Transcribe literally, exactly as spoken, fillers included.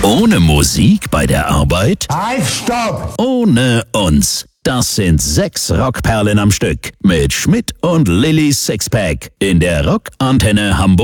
Ohne Musik bei der Arbeit? Halt, stopp! Ohne uns. Das sind sechs Rockperlen am Stück mit Schmidt und Lillys Sixpack in der Rockantenne Hamburg.